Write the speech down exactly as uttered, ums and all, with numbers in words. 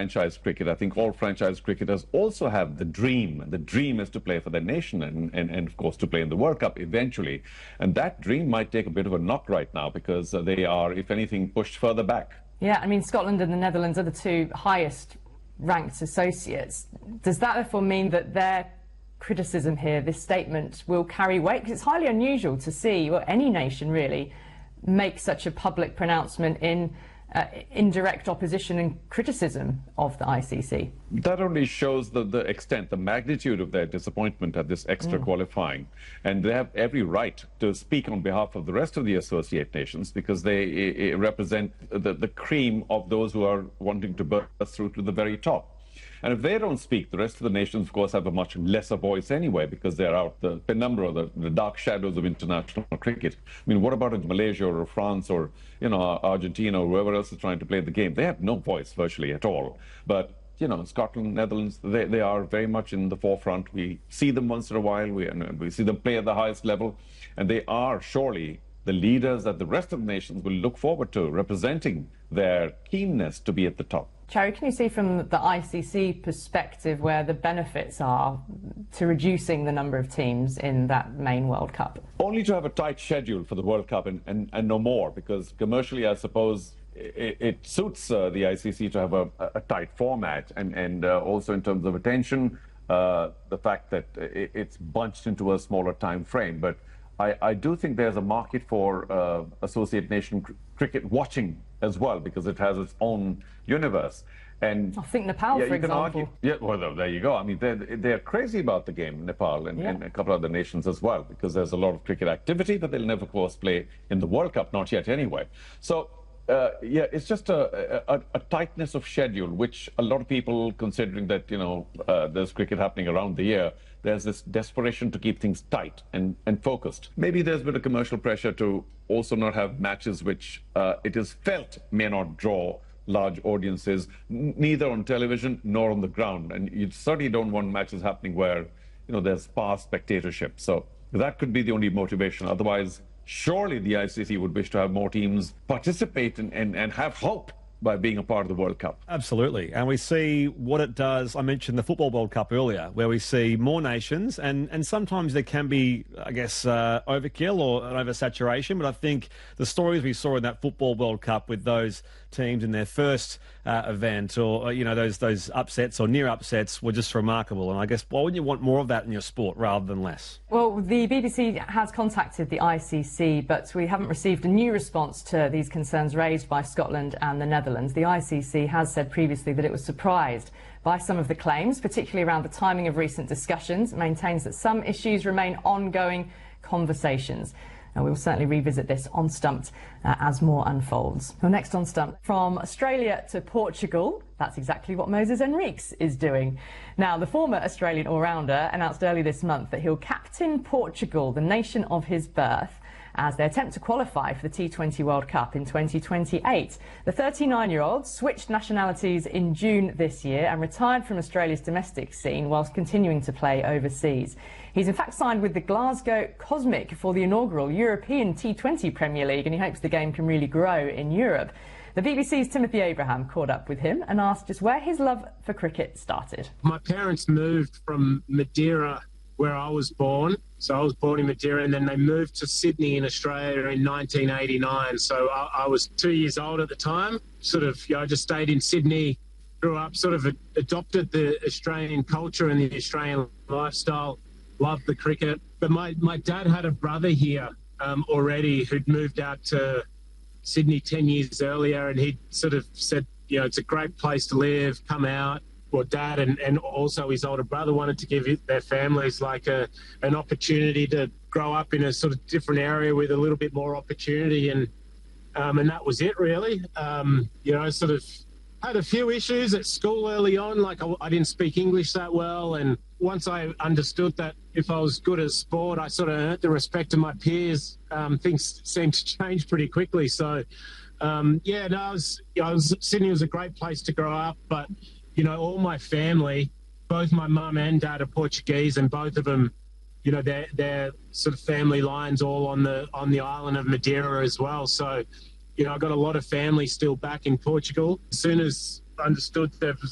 franchise cricket. I think all franchise cricketers also have the dream. The dream is to play for their nation and, and, and of course, to play in the World Cup eventually. And that dream might take a bit of a knock right now because uh, they are, if anything, pushed further back. Yeah, I mean, Scotland and the Netherlands are the two highest ranked associates. Does that therefore mean that their criticism here, this statement, will carry weight? Because it's highly unusual to see, or any nation really, make such a public pronouncement in uh, indirect opposition and criticism of the I C C. That only shows the, the extent, the magnitude of their disappointment at this extra mm. qualifying. And they have every right to speak on behalf of the rest of the associate nations because they uh, represent the, the cream of those who are wanting to burst through to the very top. And if they don't speak, the rest of the nations, of course, have a much lesser voice anyway because they're out the penumbra, the, the dark shadows of international cricket. I mean, what about in Malaysia or France or, you know, Argentina or whoever else is trying to play the game? They have no voice virtually at all. But, you know, Scotland, Netherlands, they, they are very much in the forefront. We see them once in a while. We, and we see them play at the highest level. And they are surely the leaders that the rest of the nations will look forward to, representing their keenness to be at the top. Cherry, can you see from the I C C perspective where the benefits are to reducing the number of teams in that main World Cup? Only to have a tight schedule for the World Cup and, and, and no more, because commercially, I suppose, it, it suits uh, the I C C to have a, a tight format and, and uh, also in terms of attention, uh, the fact that it, it's bunched into a smaller time frame. But I, I do think there's a market for uh, associate nation cr cricket watching as well, because it has its own universe. And I think Nepal, yeah, for you can example. Argue, yeah, well, there you go. I mean, they're, they're crazy about the game, Nepal and, yeah. and a couple other nations as well, because there's a lot of cricket activity, but they'll never, of course, play in the World Cup, not yet anyway. So, uh, yeah, it's just a, a, a tightness of schedule, which a lot of people, considering that, you know, uh, there's cricket happening around the year, there's this desperation to keep things tight and, and focused. Maybe there's been a commercial pressure to also not have matches which uh, it is felt may not draw large audiences, neither on television nor on the ground. And you certainly don't want matches happening where, you know, there's sparse spectatorship. So that could be the only motivation. Otherwise, surely the I C C would wish to have more teams participate and, and, and have hope by being a part of the World Cup. Absolutely. And we see what it does. I mentioned the Football World Cup earlier, where we see more nations, and, and sometimes there can be, I guess, uh, overkill or an oversaturation, but I think the stories we saw in that Football World Cup with those teams in their first uh, event, or, you know, those those upsets or near upsets were just remarkable. And I guess, why wouldn't you want more of that in your sport rather than less? Well, the B B C has contacted the I C C, but we haven't received a new response to these concerns raised by Scotland and the Netherlands. The I C C has said previously that it was surprised by some of the claims, particularly around the timing of recent discussions. It maintains that some issues remain ongoing conversations. And we will certainly revisit this on Stumped uh, as more unfolds. Well, next on Stumped, from Australia to Portugal, that's exactly what Moses Henriques is doing. Now, the former Australian all-rounder announced early this month that he'll captain Portugal, the nation of his birth, as they attempt to qualify for the T twenty World Cup in twenty twenty-eight. The thirty-nine-year-old switched nationalities in June this year and retired from Australia's domestic scene whilst continuing to play overseas. He's in fact signed with the Glasgow Cosmic for the inaugural European T twenty Premier League, and he hopes the game can really grow in Europe. The B B C's Timothy Abraham caught up with him and asked just where his love for cricket started. My parents moved from Madeira, where I was born. So I was born in Madeira, and then they moved to Sydney in Australia in nineteen eighty-nine. So I, I was two years old at the time. Sort of, you know, I just stayed in Sydney, grew up, sort of adopted the Australian culture and the Australian lifestyle, loved the cricket. But my, my dad had a brother here um, already who'd moved out to Sydney ten years earlier, and he sort of said, you know, it's a great place to live, come out. Well, Dad and, and also his older brother wanted to give their families like a an opportunity to grow up in a sort of different area with a little bit more opportunity, and um, and that was it really. Um, you know, sort of had a few issues at school early on, like I, I didn't speak English that well, and once I understood that if I was good at sport, I sort of earned the respect of my peers. Um, things seemed to change pretty quickly. So um, yeah, no, I was, you know, I was, Sydney was a great place to grow up, but you know, all my family, both my mum and dad are Portuguese, and both of them, you know, their their sort of family lines all on the on the island of Madeira as well. So, you know, I got a lot of family still back in Portugal. As soon as I understood there was